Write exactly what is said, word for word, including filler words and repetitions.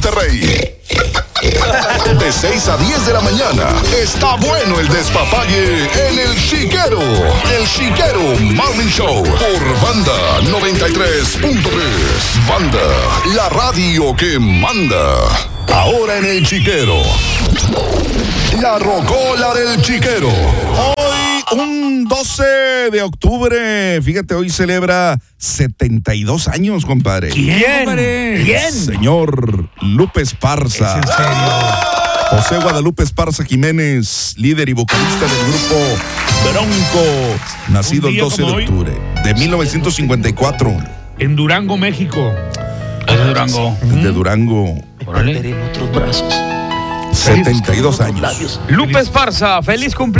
Monterrey. De seis a diez de la mañana, está bueno el despapalle en El Chiquero. El Chiquero Morning Show por Banda noventa y tres punto tres. Banda, la radio que manda. Ahora en El Chiquero, la rocola del Chiquero. Hoy, un doce de octubre, fíjate, hoy celebra setenta y dos años, compadre. ¿Quién? ¿Quién? Señor Lupe Esparza. ¿Es en serio? José Guadalupe Esparza Jiménez, líder y vocalista del grupo Bronco, nacido el doce de octubre de mil novecientos cincuenta y cuatro. En Durango, México. Es de Durango. De Durango. Órale. En otros brazos. setenta y dos años. Lupe Esparza, feliz cumpleaños.